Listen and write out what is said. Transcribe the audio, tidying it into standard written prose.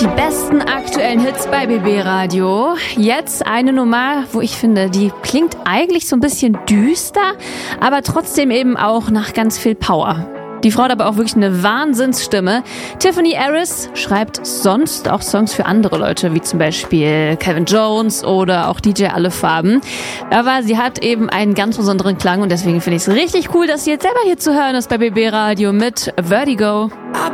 Die besten aktuellen Hits bei BB Radio. Jetzt eine Nummer, wo ich finde, die klingt eigentlich so ein bisschen düster, aber trotzdem eben auch nach ganz viel Power. Die Frau hat aber auch wirklich eine Wahnsinnsstimme. Tiffany Harris schreibt sonst auch Songs für andere Leute, wie zum Beispiel Calvin Jones oder auch DJ Alle Farben. Aber sie hat eben einen ganz besonderen Klang und deswegen finde ich es richtig cool, dass sie jetzt selber hier zu hören ist bei BB Radio mit Vertigo. I've